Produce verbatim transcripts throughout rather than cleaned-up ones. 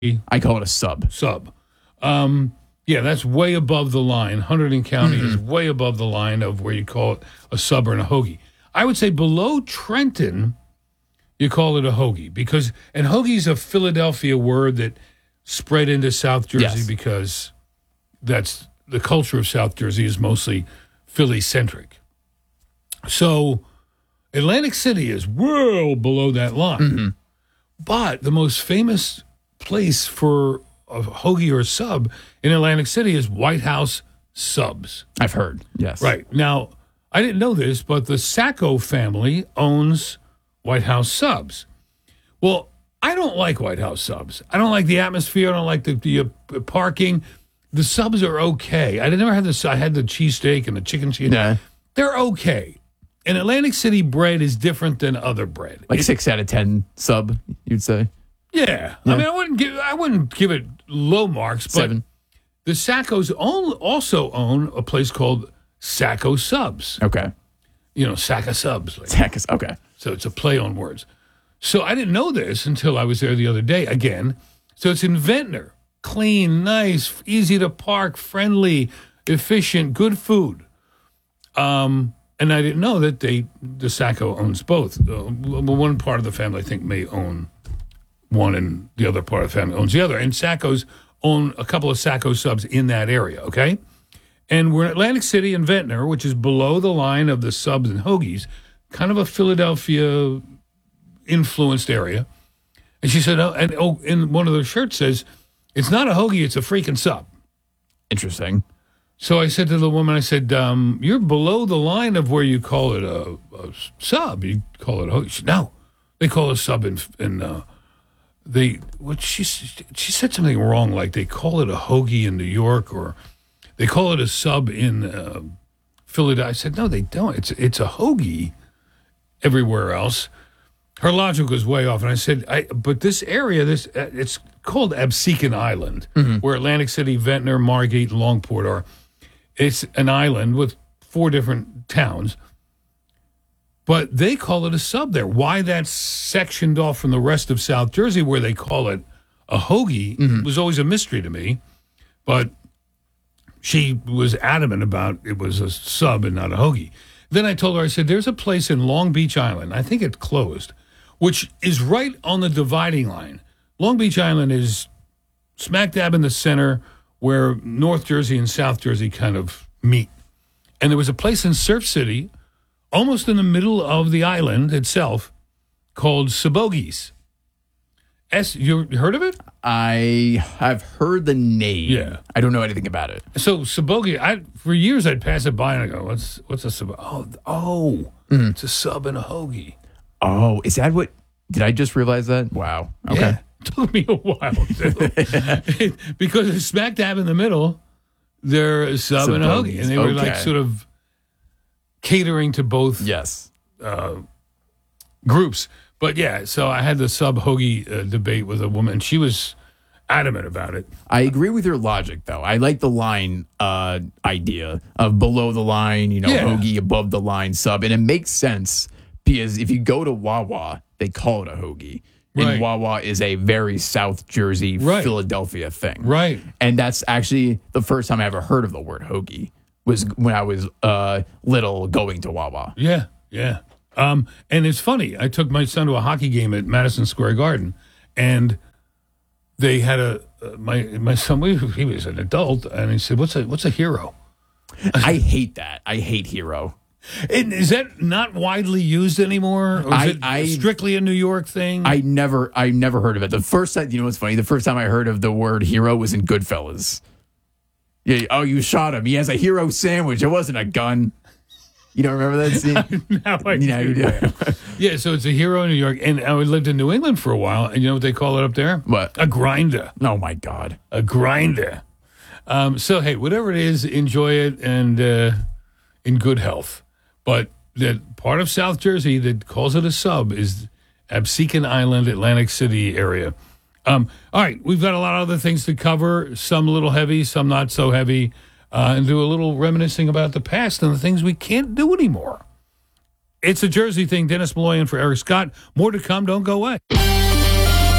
I call it a sub. Sub. Um, yeah, that's way above the line. Hunterdon County Mm-hmm. is way above the line of where you call it a sub or a hoagie. I would say below Trenton, you call it a hoagie because, and hoagie's a Philadelphia word that spread into South Jersey Yes. because that's the culture of South Jersey is mostly Philly-centric. So Atlantic City is well below that line. Mm-hmm. But the most famous place for a hoagie or a sub in Atlantic City is White House Subs. I've heard. Yes. Right. Now, I didn't know this, but the Sacco family owns White House Subs. Well, I don't like White House Subs. I don't like the atmosphere. I don't like the, the uh, parking. The subs are okay. I never had the I had the cheesesteak and the chicken cheese. Yeah. They're okay. And Atlantic City bread is different than other bread. Like It- six out of ten sub, you'd say? yeah. Yeah. I mean, I wouldn't give I wouldn't give it low marks, but Seven. the Saccos own, also own a place called Sacco Subs. Okay. You know, Sacco Subs. Like, Tech okay. so it's a play on words. So I didn't know this until I was there the other day again. So it's in Ventnor. Clean, nice, easy to park, friendly, efficient, good food. Um, and I didn't know that they the Sacco owns both. Uh, one part of the family, I think, may own one, and the other part of the family owns the other. And Saccos own a couple of Sacco Subs in that area, okay? And we're in Atlantic City and Ventnor, which is below the line of the subs and hoagies, kind of a Philadelphia influenced area. And she said, oh, and oh, in one of the shirts says, it's not a hoagie, it's a freaking sub. Interesting. So I said to the woman, I said, um, you're below the line of where you call it a, a sub. You call it a hoagie. She said, no, they call it a sub in, in uh, they, what she, she said something wrong, like they call it a hoagie in New York, or they call it a sub in uh, Philadelphia. I said, no, they don't. It's, it's a hoagie everywhere else. Her logic was way off, and I said, I, but this area, this uh, it's called Absecon Island, where Atlantic City, Ventnor, Margate, and Longport are. It's an island with four different towns, but they call it a sub there. Why that's sectioned off from the rest of South Jersey, where they call it a hoagie, was always a mystery to me. But she was adamant about it was a sub and not a hoagie. Then I told her, I said, there's a place in Long Beach Island, I think it's closed, which is right on the dividing line. Long Beach Island is smack dab in the center where North Jersey and South Jersey kind of meet. And there was a place in Surf City, almost in the middle of the island itself, called Sabogies. S, you heard of it? I have heard the name. Yeah. I don't know anything about it. So Sabogi, I for years I'd pass it by and I go, "What's what's a sub? Oh, oh, it's a sub and a hoagie." Oh, is that what? Did I just realize that? Wow. Okay. Yeah, it took me a while too, because it's smack dab in the middle. They're a sub and a hoagie, and they were like Okay. sort of catering to both Yes. groups. But yeah, so I had the sub hoagie uh, debate with a woman. She was adamant about it. I agree with your logic, though. I like the line uh, idea of below the line, you know, Yeah. hoagie above the line sub. And it makes sense because if you go to Wawa, they call it a hoagie. Right. And Wawa is a very South Jersey, Right. Philadelphia thing. Right. And that's actually the first time I ever heard of the word hoagie was when I was uh, little going to Wawa. Yeah, yeah. Um, and it's funny. I took my son to a hockey game at Madison Square Garden, and they had a uh, my my son. We, he was an adult, and he said, "What's a what's a hero?" I hate that. I hate hero. And is that not widely used anymore? Or is I- it I- strictly a New York thing? I never, I never heard of it. The first time, you know what's funny? The first time I heard of the word hero was in Goodfellas. Yeah. Oh, you shot him. He has a hero sandwich. It wasn't a gun. You don't remember that scene? now I Yeah, do. you do. Yeah. Yeah, so it's a hero in New York, and I lived in New England for a while, and you know what they call it up there? What? A grinder. Oh my God. A grinder. Um, so hey, whatever it is, enjoy it and uh, in good health. But that part of South Jersey that calls it a sub is Absecon Island, Atlantic City area. Um, all right, we've got a lot of other things to cover. Some a little heavy, some not so heavy, uh, and do a little reminiscing about the past and the things we can't do anymore. It's a Jersey thing. Dennis Malloy in for Eric Scott. More to come. Don't go away.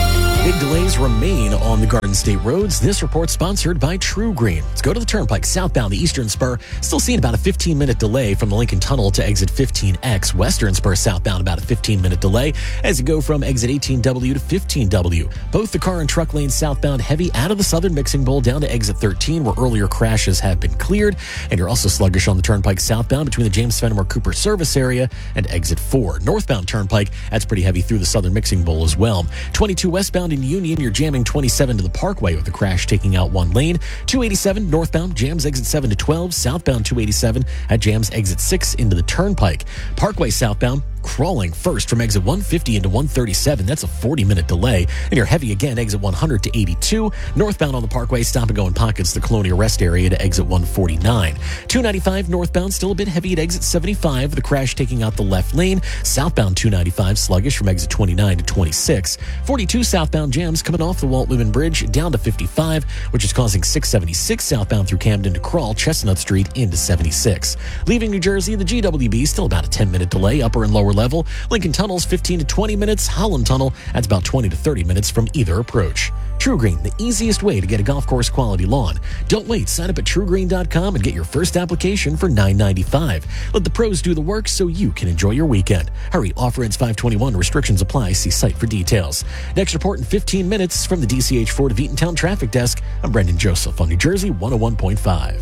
Big delays remain on the Garden State roads. This report sponsored by True Green. Let's go to the Turnpike southbound, the Eastern Spur. Still seeing about a fifteen minute delay from the Lincoln Tunnel to exit fifteen X. Western Spur southbound, about a fifteen minute delay as you go from exit eighteen W to fifteen W. Both the car and truck lanes southbound heavy out of the Southern Mixing Bowl down to exit thirteen, where earlier crashes have been cleared. And you're also sluggish on the Turnpike southbound between the James Fenimore Cooper service area and exit four. Northbound Turnpike, that's pretty heavy through the Southern Mixing Bowl as well. twenty-two westbound in Union, you're jamming twenty-seven to the Parkway with the crash taking out one lane. two eighty-seven northbound jams exit seven to twelve. Southbound two eighty-seven at jams exit six into the Turnpike. Parkway southbound crawling first from exit one fifty into one thirty-seven. That's a forty minute delay. And you're heavy again, exit one hundred to eighty-two. Northbound on the Parkway, stop and go in pockets, the Colonial Rest area to exit one forty-nine. two ninety-five northbound, still a bit heavy at exit seventy-five. The crash taking out the left lane. Southbound two ninety-five, sluggish from exit twenty-nine to twenty-six. forty-two southbound jams coming off the Walt Whitman Bridge down to fifty-five, which is causing six seventy-six southbound through Camden to crawl Chestnut Street into seventy-six. Leaving New Jersey, the G W B still about a ten minute delay, upper and lower level. Lincoln Tunnel's fifteen to twenty minutes. Holland Tunnel, that's about twenty to thirty minutes from either approach. True Green, the easiest way to get a golf course quality lawn. Don't wait. Sign up at true green dot com and get your first application for nine ninety-five. Let the pros do the work so you can enjoy your weekend. Hurry, offer ends five twenty-one. Restrictions apply. See site for details. Next report in fifteen minutes from the D C H Ford of Eatontown Traffic Desk. I'm Brendan Joseph on New Jersey one oh one point five.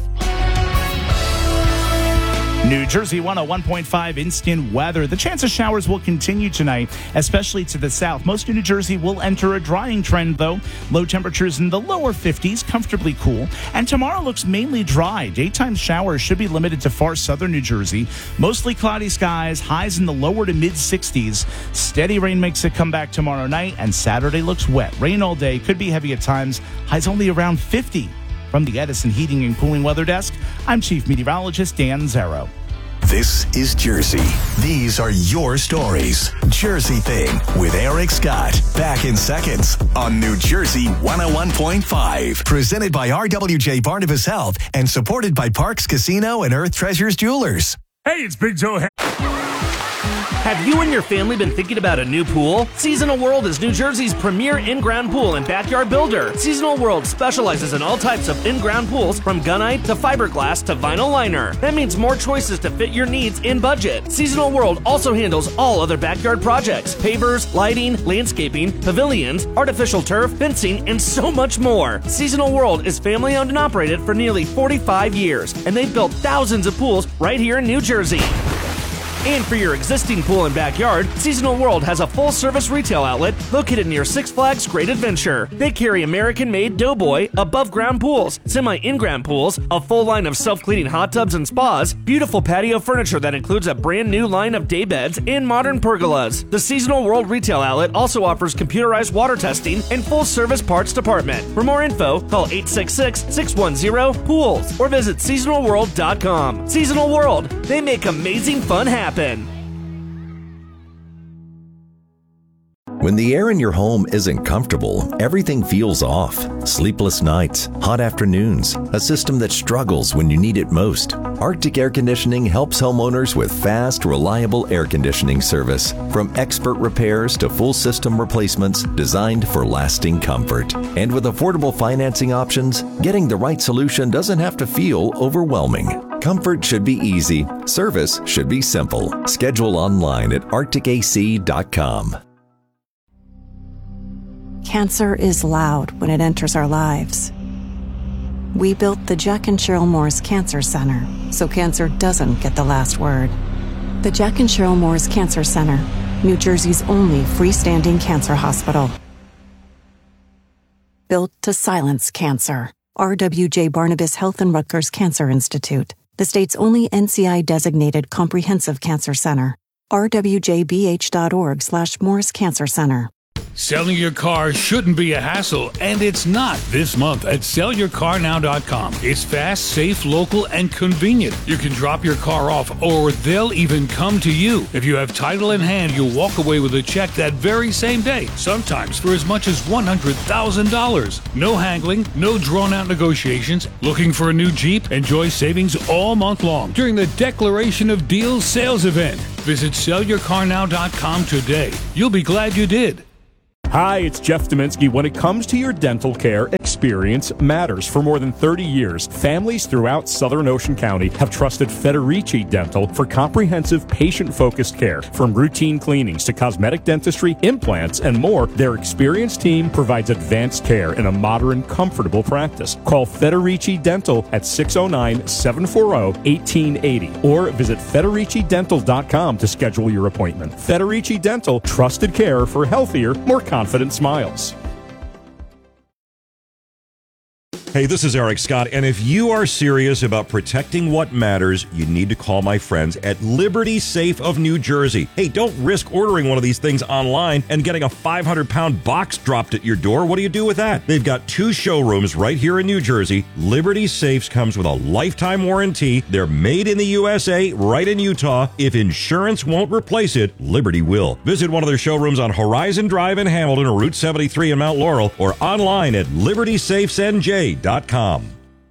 New Jersey one oh one point five instant weather. The chance of showers will continue tonight, especially to the south. Most of New Jersey will enter a drying trend, though. Low temperatures in the lower fifties, comfortably cool. And tomorrow looks mainly dry. Daytime showers should be limited to far southern New Jersey. Mostly cloudy skies, highs in the lower to mid sixties. Steady rain makes a comeback tomorrow night, and Saturday looks wet. Rain all day, could be heavy at times. Highs only around fifty. From the Edison Heating and Cooling Weather Desk, I'm Chief Meteorologist Dan Zero. This is Jersey. These are your stories. Jersey Thing with Eric Scott. Back in seconds on New Jersey one oh one point five. Presented by R W J Barnabas Health and supported by Parks Casino and Earth Treasures Jewelers. Hey, it's Big Joe. Have you and your family been thinking about a new pool? Seasonal World is New Jersey's premier in-ground pool and backyard builder. Seasonal World specializes in all types of in-ground pools, from gunite to fiberglass to vinyl liner. That means more choices to fit your needs in budget. Seasonal World also handles all other backyard projects: pavers, lighting, landscaping, pavilions, artificial turf, fencing, and so much more. Seasonal World is family owned and operated for nearly forty-five years, and they've built thousands of pools right here in New Jersey. And for your existing pool and backyard, Seasonal World has a full-service retail outlet located near Six Flags Great Adventure. They carry American-made Doughboy above-ground pools, semi-in-ground pools, a full line of self-cleaning hot tubs and spas, beautiful patio furniture that includes a brand-new line of day beds, and modern pergolas. The Seasonal World retail outlet also offers computerized water testing and full-service parts department. For more info, call eight six six, six one zero, pools or visit seasonal world dot com. Seasonal World, they make amazing fun happen. When the air in your home isn't comfortable, everything feels off. Sleepless nights, hot afternoons, a system that struggles when you need it most. Arctic Air Conditioning helps homeowners with fast, reliable air conditioning service. From expert repairs to full system replacements designed for lasting comfort. And with affordable financing options, getting the right solution doesn't have to feel overwhelming. Comfort should be easy. Service should be simple. Schedule online at arctic a c dot com. Cancer is loud when it enters our lives. We built the Jack and Cheryl Morris Cancer Center so cancer doesn't get the last word. The Jack and Cheryl Morris Cancer Center, New Jersey's only freestanding cancer hospital. Built to silence cancer. R W J Barnabas Health and Rutgers Cancer Institute, the state's only N C I-designated comprehensive cancer center. r w j b h dot org slash Morris Cancer Center. Selling your car shouldn't be a hassle, and it's not this month at sell your car now dot com. It's fast, safe, local, and convenient. You can drop your car off, or they'll even come to you. If you have title in hand, you'll walk away with a check that very same day, sometimes for as much as one hundred thousand dollars. No haggling, no drawn-out negotiations. Looking for a new Jeep? Enjoy savings all month long during the Declaration of Deals sales event. Visit sell your car now dot com today. You'll be glad you did. Hi, it's Jeff Dominski. When it comes to your dental care, experience matters. For more than thirty years, families throughout Southern Ocean County have trusted Federici Dental for comprehensive, patient-focused care. From routine cleanings to cosmetic dentistry, implants, and more, their experienced team provides advanced care in a modern, comfortable practice. Call Federici Dental at six oh nine, seven four zero, one eight eight zero or visit Federici Dental dot com to schedule your appointment. Federici Dental, trusted care for healthier, more confident smiles. Hey, this is Eric Scott, and if you are serious about protecting what matters, you need to call my friends at Liberty Safe of New Jersey. Hey, don't risk ordering one of these things online and getting a five hundred pound box dropped at your door. What do you do with that? They've got two showrooms right here in New Jersey. Liberty Safes comes with a lifetime warranty. They're made in the U S A, right in Utah. If insurance won't replace it, Liberty will. Visit one of their showrooms on Horizon Drive in Hamilton or Route seventy-three in Mount Laurel or online at liberty safes n j dot com.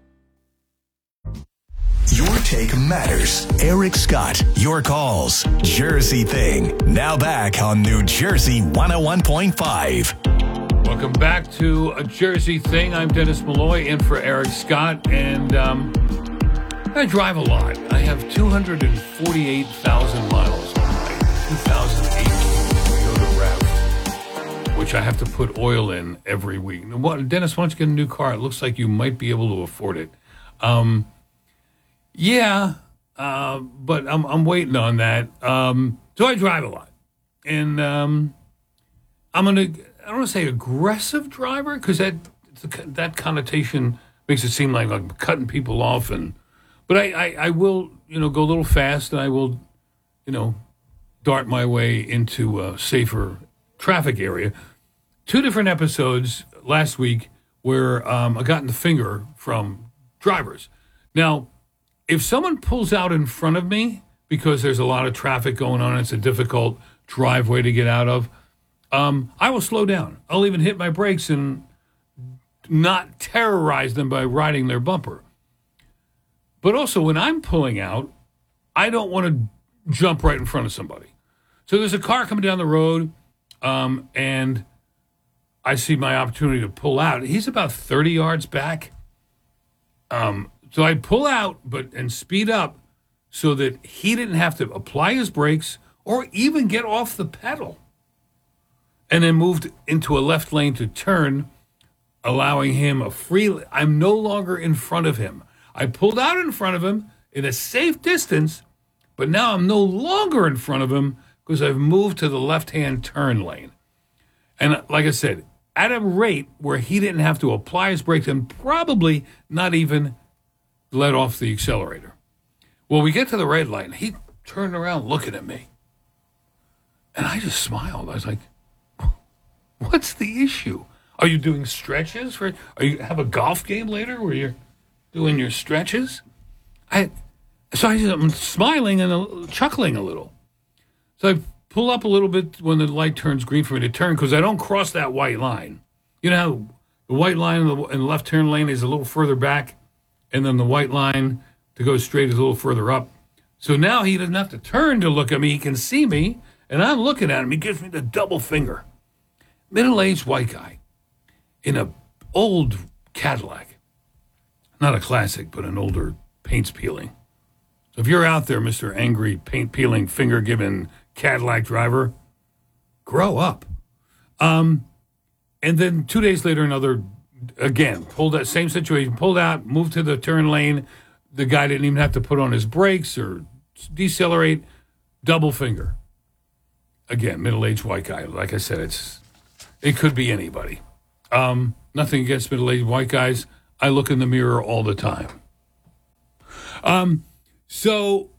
Your take matters. Eric Scott, your calls. Jersey Thing. Now back on New Jersey one oh one point five. Welcome back to A Jersey Thing. I'm Dennis Malloy in for Eric Scott, and um, I drive a lot. I have two hundred forty-eight thousand miles on my two thousand eighteen Toyota RAV, which I have to put oil in every week. What, Dennis, why don't you get a new car? It looks like you might be able to afford it. Um, yeah, uh, but I'm, I'm waiting on that. Um, so I drive a lot. And um, I'm going to, I don't want to say aggressive driver, because that that connotation makes it seem like I'm cutting people off. And But I, I, I will, you know, go a little fast, and I will, you know, dart my way into a safer traffic area. Two different episodes last week where um, I got in the finger from drivers. Now, if someone pulls out in front of me because there's a lot of traffic going on, it's a difficult driveway to get out of, um, I will slow down. I'll even hit my brakes and not terrorize them by riding their bumper. But also, when I'm pulling out, I don't want to jump right in front of somebody. So there's a car coming down the road, um, and I see my opportunity to pull out. He's about thirty yards back. Um, so I pull out but and speed up so that he didn't have to apply his brakes or even get off the pedal. And then moved into a left lane to turn, allowing him a free... I'm no longer in front of him. I pulled out in front of him in a safe distance, but now I'm no longer in front of him because I've moved to the left-hand turn lane. And like I said, at a rate where he didn't have to apply his brakes and probably not even let off the accelerator. Well, we get to the red light, and he turned around looking at me. And I just smiled. I was like, what's the issue? Are you doing stretches? For, are you have a golf game later where you're doing your stretches? I So I, I'm smiling and uh, chuckling a little. So I pull up a little bit when the light turns green for me to turn, because I don't cross that white line. You know how the white line in the, in the left turn lane is a little further back, and then the white line to go straight is a little further up. So now he doesn't have to turn to look at me. He can see me, and I'm looking at him. He gives me the double finger. Middle-aged white guy in a old Cadillac. Not a classic, but an older paint's peeling. So if you're out there, Mister Angry paint-peeling, finger-giving Cadillac driver, grow up. Um, and then two days later, another, again, pulled that same situation, pulled out, moved to the turn lane. The guy didn't even have to put on his brakes or decelerate. Double finger. Again, middle-aged white guy. Like I said, it's it could be anybody. Um, nothing against middle-aged white guys. I look in the mirror all the time. Um, so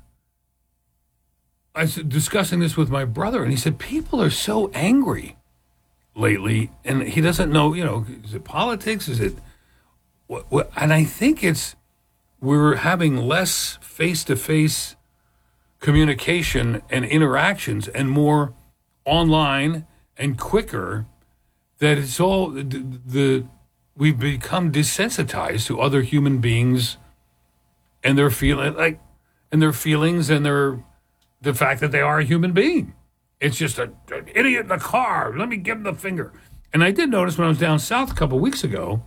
I was discussing this with my brother, and he said, people are so angry lately, and he doesn't know, you know, is it politics? Is it what, what? And I think it's we're having less face-to-face communication and interactions and more online and quicker, that it's all the, the we've become desensitized to other human beings and their feeling like and their feelings and their the fact that they are a human being. It's just a, an idiot in the car. Let me give him the finger. And I did notice when I was down south a couple weeks ago,